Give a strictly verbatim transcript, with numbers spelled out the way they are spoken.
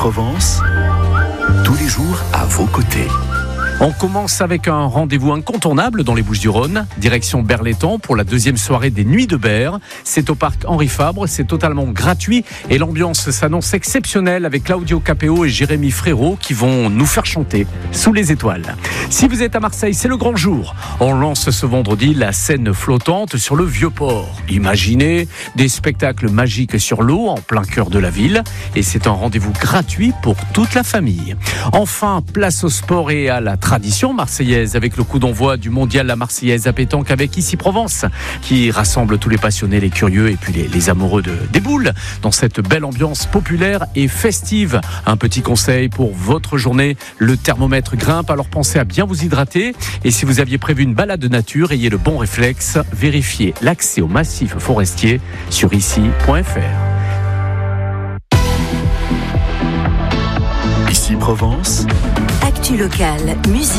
Provence, tous les jours à vos côtés. On commence avec un rendez-vous incontournable dans les Bouches-du-Rhône, direction Berlétan pour la deuxième soirée des Nuits de Berre. C'est au parc Henri Fabre, c'est totalement gratuit et l'ambiance s'annonce exceptionnelle avec Claudio Capéo et Jérémy Frérot qui vont nous faire chanter sous les étoiles. Si vous êtes à Marseille, c'est le grand jour. On lance ce vendredi la scène flottante sur le Vieux-Port. Imaginez des spectacles magiques sur l'eau en plein cœur de la ville et c'est un rendez-vous gratuit pour toute la famille. Enfin, place au sport et à la tradition marseillaise avec le coup d'envoi du mondial La Marseillaise à pétanque avec Ici Provence qui rassemble tous les passionnés, les curieux et puis les, les amoureux de, des boules dans cette belle ambiance populaire et festive. Un petit conseil pour votre journée, le thermomètre grimpe, alors pensez à bien vous hydrater et si vous aviez prévu une balade de nature, ayez le bon réflexe, vérifiez l'accès au massif forestier sur ici point f r. Ici Provence. Actu locale, musique.